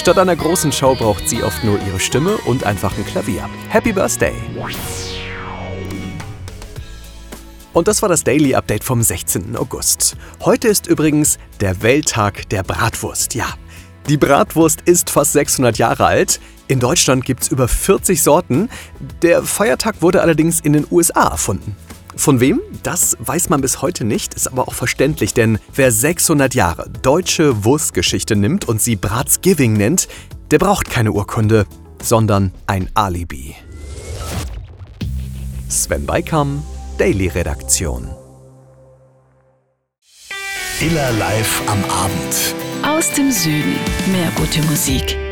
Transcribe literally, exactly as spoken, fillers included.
Statt einer großen Show braucht sie oft nur ihre Stimme und einfach ein Klavier. Happy Birthday! Und das war das Daily Update vom sechzehnten August. Heute ist übrigens der Welttag der Bratwurst. Ja, die Bratwurst ist fast sechshundert Jahre alt. In Deutschland gibt es über vierzig Sorten. Der Feiertag wurde allerdings in den U S A erfunden. Von wem? Das weiß man bis heute nicht, ist aber auch verständlich, denn wer sechshundert Jahre deutsche Wurstgeschichte nimmt und sie Bratsgiving nennt, der braucht keine Urkunde, sondern ein Alibi. Sven Beikam, Daily-Redaktion. Iller live am Abend. Aus dem Süden. Mehr gute Musik.